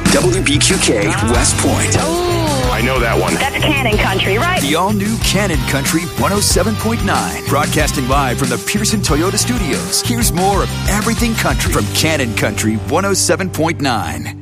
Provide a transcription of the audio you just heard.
WBQK West Point. I know that one. That's Cannon Country, right? The all-new Cannon Country 107.9. Broadcasting live from the Pearson Toyota Studios. Here's more of everything country from Cannon Country 107.9.